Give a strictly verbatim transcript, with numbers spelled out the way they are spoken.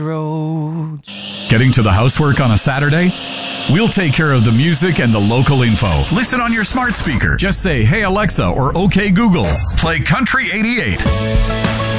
road. Getting to the housework on a Saturday? We'll take care of the music and the local info. Listen on your smart speaker. Just say, "Hey Alexa," or "Okay Google, play Country eighty-eight."